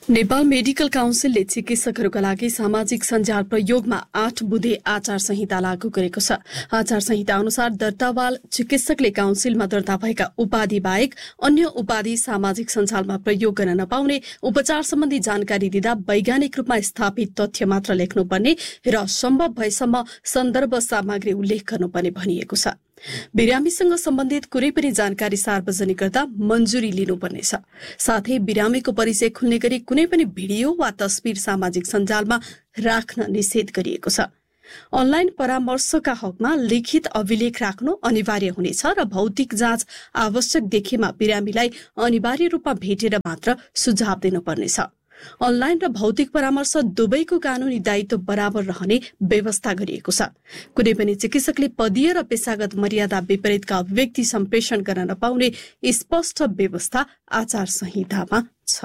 Nepal medical काउन्सिलले चिकित्सकहरूका लागि सामाजिक सञ्जाल प्रयोगमा 8 बुँदे आचार संहिता लागू गरेको छ। आचार संहिता अनुसार दर्तावाल चिकित्सकले काउन्सिलमा दर्ता भएका उपाधि बाहेक अन्य उपाधि सामाजिक सञ्जालमा प्रयोग गर्न नपाउने, उपचार सम्बन्धी जानकारी दिँदा वैज्ञानिक रूपमा स्थापित तथ्य मात्र लेख्नुपर्ने र सम्भव भएसम्म सन्दर्भ सामग्री उल्लेख गर्नुपर्ने भनिएको छ। बिरामीसँग सम्बन्धित कुनै पनि जानकारी सार्वजनिक गर्दा मञ्जुरी लिनुपर्नेछ। साथै बिरामीको परिचय खुल्ने गरी कुनै पनि भिडियो वा तस्बिर सामाजिक सञ्जालमा राख्न निषेध गरिएको छ। अनलाइन परामर्शका हकमा लिखित अभिलेख राख्नु अनिवार्य हुनेछ र भौतिक जाँच आवश्यक देखेमा बिरामीलाई अनिवार्य रूपमा भेटेर मात्र सुझाव दिनुपर्नेछ। अनलाइन र भौतिक परामर्श दुवैको कानूनी दायित्व बराबर रहने व्यवस्था गरिएको छ। कुनै पनि चिकित्सकले पदीय र पेशागत मर्यादा विपरीतका अभिव्यक्ति सम्प्रेषण गर्न नपाउने स्पष्ट व्यवस्था आचार संहितामा छ।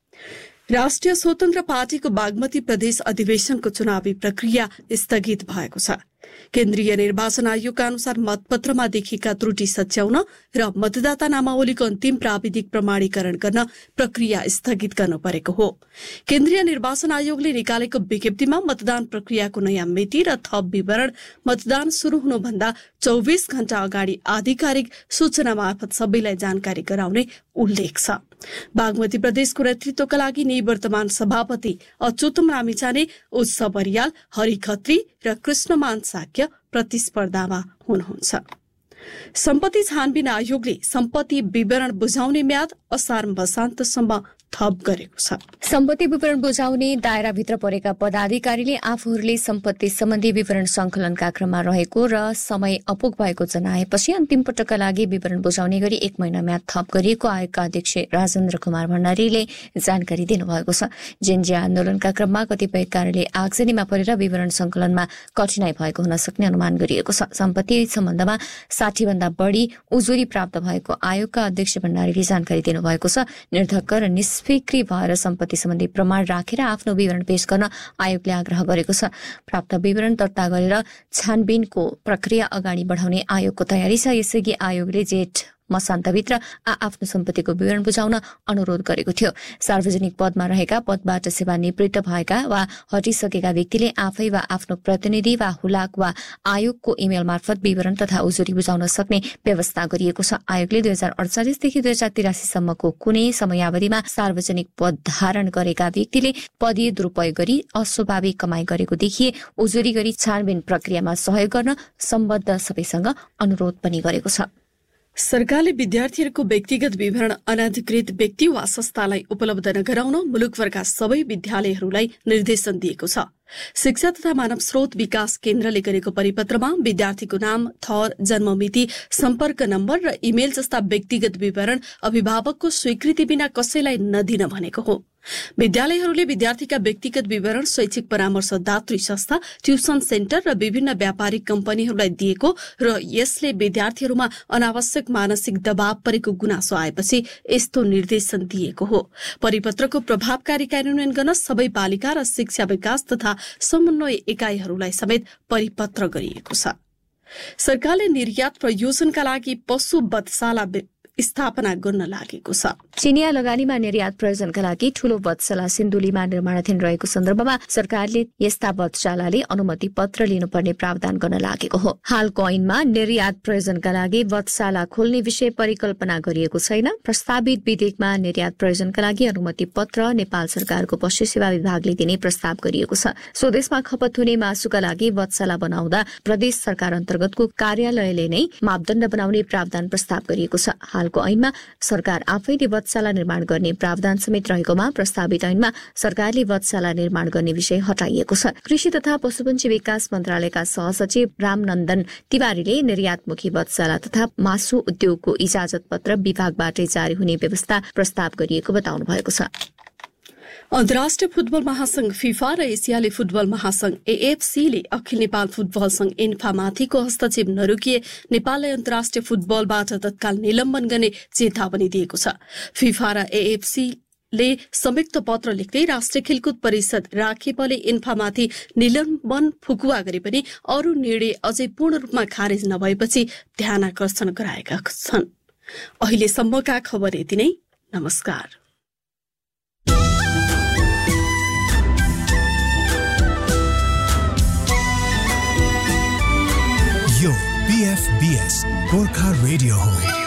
राष्ट्रिय स्वतन्त्र पार्टीको बागमती प्रदेश अधिवेशनको चुनावी प्रक्रिया स्थगित भएको छ। केन्द्रीय निर्वाचन आयोगका अनुसार मतपत्रमा देखिएका त्रुटि सच्याउन र मतदाता नामावलीको अन्तिम प्राविधिक प्रमाणीकरण गर्न प्रक्रिया स्थगित गर्नु परेको हो। केन्द्रीय निर्वाचन आयोगले निकालेको विज्ञप्तिमा मतदान प्रक्रियाको नयाँ मिति र थप विवरण मतदान शुरू हुनुभन्दा 24 घण्टा अगाडि आधिकारिक सूचना मार्फत सबैलाई जानकारी गराउने उल्लेख छ। बागमती प्रदेशको नेतृत्वका लागि निवर्तमान सभापति अच्युतम रामेछाने, उत्सव बरियाल, हरि खत्री र कृष्णमान साक्य प्रतिस्पर्धामा हुनुहुन्छ। सम्पत्ति छानबिन आयोगले सम्पत्ति विवरण बुझाउने म्याद असार मसान्तसम्म थप गरेको छ। सम्पत्ति विवरण बुझाउने दायराभित्र परेका पदाधिकारीले आफूहरूले सम्पत्ति सम्बन्धी विवरण संकलनका क्रममा रहेको र समय अपुग भएको जनाएपछि अन्तिम पटकका लागि विवरण बुझाउने गरी 1 महिना म्याद थप गरिएको आयोगका अध्यक्ष राजेन्द्र कुमार भण्डारीले जानकारी दिनुभएको छ। जेन्जिया आन्दोलनका क्रममा कतिपय कारणले आगजनीमा परेर विवरण संकलनमा कठिनाई भएको हुन सक्ने अनुमान गरिएको छ। सम्पत्ति सम्बन्धमा 60 भन्दा बढी उजुरी प्राप्त भएको आयोगका अध्यक्ष भण्डारीले जानकारी दिनुभएको छ। निर्धक्क र निष्फिक्री भएर सम्पत्ति सम्बन्धी प्रमाण राखेर आफ्नो विवरण पेश गर्न आयोगले आग्रह गरेको छ। प्राप्त विवरण दर्ता गरेर छानबिनको प्रक्रिया अगाडि बढाउने आयोगको तयारी छ। यसअघि आयोगले जेठ मसान्तभित्र आफ्नो सम्पत्तिको विवरण बुझाउन अनुरोध गरेको थियो। सार्वजनिक पदमा रहेका, पदबाट सेवानिवृत्त भएका वा हटिसकेका व्यक्तिले आफै वा आफ्नो प्रतिनिधि वा हुलाक वा आयोगको इमेल मार्फत विवरण तथा उजुरी बुझाउन सक्ने व्यवस्था गरिएको छ। आयोगले 2048 देखि 2083 सम्मको कुनै समयावधिमा सार्वजनिक पद धारण गरेका व्यक्तिले पदीय दुरूपयोग गरी अस्वाभाविक कमाई गरेको देखिए उजुरी गरी छानबिन प्रक्रियामा सहयोग गर्न सम्बद्ध सबैसँग अनुरोध पनि गरेको छ। सरकारले विद्यार्थीहरूको व्यक्तिगत विवरण अनधिकृत व्यक्ति वा संस्थालाई उपलब्ध नगराउन मुलुकभरका सबै विद्यालयहरूलाई निर्देशन दिएको छ। शिक्षा तथा मानव स्रोत विकास केन्द्रले गरेको परिपत्रमा विद्यार्थीको नाम, थर, जन्ममिति, सम्पर्क नम्बर र इमेल जस्ता व्यक्तिगत विवरण अभिभावकको स्वीकृति बिना कसैलाई नदिन भनेको हो। विद्यालयहरूले विद्यार्थीका व्यक्तिगत विवरण शैक्षिक परामर्शदात्री संस्था, ट्युसन सेन्टर र विभिन्न व्यापारिक कम्पनीहरूलाई दिएको र यसले विद्यार्थीहरूमा अनावश्यक मानसिक दबाव परेको गुनासो आएपछि यस्तो निर्देशन दिएको हो। परिपत्रको प्रभावकारी कार्यान्वयन गर्न सबै पालिका र शिक्षा विकास तथा समन्वय एकाइहरूलाई समेत परिपत्र गरिएको छ। सरकारले निर्यात प्रयोजनका लागि पशु वधशाला स्थापना गर्न लागेको छ। चिनिया लगानीमा निर्यात प्रयोजनका लागि ठूलो वधशाला सिन्धुलीमा निर्माणाधीन रहेको सन्दर्भमा सरकारले यस्ता वधशालाले अनुमति पत्र लिनुपर्ने प्रावधान गर्न लागेको हो। हालको ऐनमा निर्यात प्रयोजनका लागि वधशाला खोल्ने विषय परिकल्पना गरिएको छैन। प्रस्तावित विधेयकमा निर्यात प्रयोजनका लागि अनुमति पत्र नेपाल सरकारको पशु सेवा विभागले दिने प्रस्ताव गरिएको छ। स्वदेशमा खपत हुने मासुका लागि वधशाला बनाउँदा प्रदेश सरकार अन्तर्गतको कार्यालयले नै मापदण्ड बनाउने प्रावधान प्रस्ताव गरिएको छ। हालको ऐनमा सरकार आफैले वधशाला निर्माण गर्ने प्रावधान समेत रहेकोमा प्रस्तावित ऐनमा सरकारले वधशाला निर्माण गर्ने विषय हटाइएको छ। कृषि तथा पशुपन्छी विकास मन्त्रालयका सहसचिव रामनन्दन तिवारीले निर्यातमुखी वधशाला तथा मासु उद्योगको इजाजत पत्र विभागबाटै जारी हुने व्यवस्था प्रस्ताव गरिएको बताउनु भएको छ। अन्तर्राष्ट्रिय फुटबल महासंघ फिफा र एसियाली फुटबल महासंघ एएफसीले अखिल नेपाल फुटबल संघ एन्फामाथिको हस्तक्षेप नरोकिए नेपाललाई अन्तर्राष्ट्रिय फुटबलबाट तत्काल निलम्बन गर्ने चेतावनी दिएको छ। फिफा र एएफसीले संयुक्त पत्र लेख्दै राष्ट्रिय खेलकुद परिषद राखेपले एन्फामाथि निलम्बन फुकुवा गरे पनि अरू निर्णय अझै पूर्ण रूपमा खारेज नभएपछि ध्यानाकर्षण गराएका छन्। अहिलेसम्मका खबर यति नै। नमस्कार। यो PFBS गोर्खा रेडियो हो।